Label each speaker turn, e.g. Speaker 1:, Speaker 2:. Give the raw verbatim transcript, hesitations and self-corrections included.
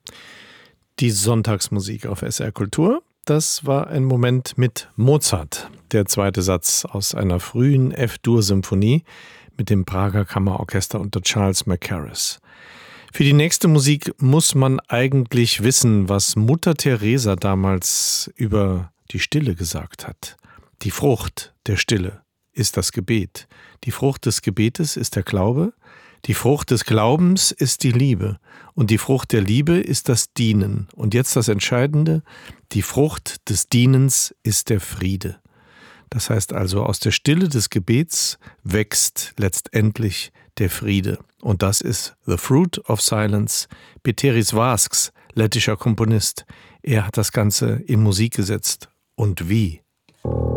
Speaker 1: Die Sonntagsmusik auf S R Kultur, das war ein Moment mit Mozart. Der zweite Satz aus einer frühen F-Dur-Symphonie mit dem Prager Kammerorchester unter Charles Mackerras. Für die nächste Musik muss man eigentlich wissen, was Mutter Teresa damals über die Stille gesagt hat. Die Frucht der Stille ist das Gebet. Die Frucht des Gebetes ist der Glaube. Die Frucht des Glaubens ist die Liebe. Und die Frucht der Liebe ist das Dienen. Und jetzt das Entscheidende, die Frucht des Dienens ist der Friede. Das heißt also, aus der Stille des Gebets wächst letztendlich der Friede. Und das ist The Fruit of Silence. Peteris Vasks, lettischer Komponist. Er hat das Ganze in Musik gesetzt. Und wie?